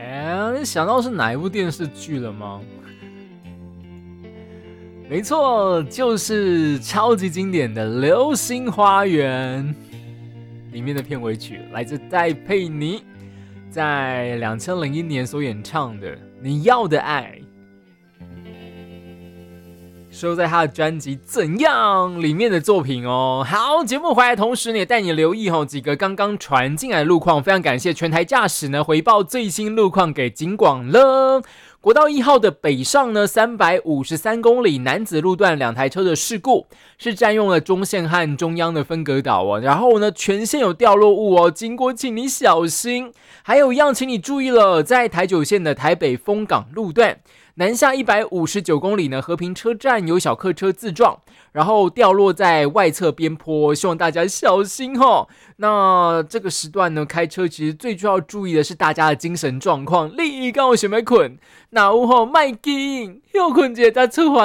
想到是哪一部电视剧了吗？没错，就是超级经典的《流星花园》里面的片尾曲，来自戴佩妮在2001年所演唱的《你要的爱》，收在他的专辑《怎样》里面的作品哦。好，节目回来同时呢，也带你留意几个刚刚传进来的路况，非常感谢全台驾驶呢回报最新路况给警广了。国道1号的北上呢，353公里男子路段2台车的事故，是占用了中线和中央的分隔岛哦。然后呢，全线有掉落物哦，经过请你小心。还有一样，请你注意了，在台九线的台北丰港路段。南下159公里呢，和平车站有小客车自撞，然后掉落在外侧边坡，希望大家小心哦。那这个时段呢，开车其实最重要注意的是大家的精神状况。你刚有想要困，那有卖紧，休困一下再出发。